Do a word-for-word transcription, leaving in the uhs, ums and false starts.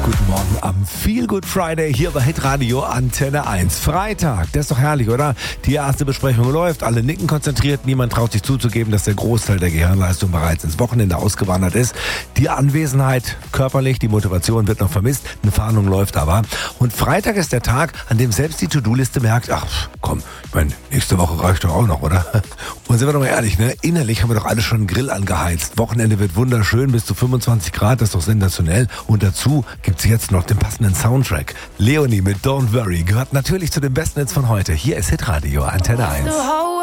Guten Morgen am Feel Good Friday hier bei Hitradio Antenne eins. Freitag, das ist doch herrlich, oder? Die erste Besprechung läuft, alle nicken konzentriert, niemand traut sich zuzugeben, dass der Großteil der Gehirnleistung bereits ins Wochenende ausgewandert ist. Die Anwesenheit körperlich, die Motivation wird noch vermisst, eine Fahndung läuft aber. Und Freitag ist der Tag, an dem selbst die To-Do-Liste merkt, ach komm, ich meine, nächste Woche reicht doch auch noch, oder? Und sind wir doch mal ehrlich, ne? Innerlich haben wir doch alle schon einen Grill angeheizt. Wochenende wird wunderschön, bis zu fünfundzwanzig Grad, das ist doch sensationell. Und dazu gibt's jetzt noch den passenden Soundtrack. Leonie mit Don't Worry gehört natürlich zu den besten Hits von heute. Hier ist Hitradio Antenne eins.